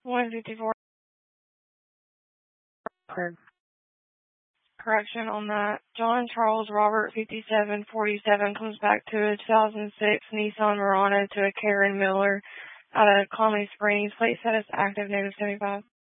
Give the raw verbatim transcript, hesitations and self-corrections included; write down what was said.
one fifty-four. Correction on that. John Charles Robert fifty-seven forty-seven comes back to a two thousand six Nissan Murano to a Karen Miller out of Conley Springs. Plate status active, negative seventy-five.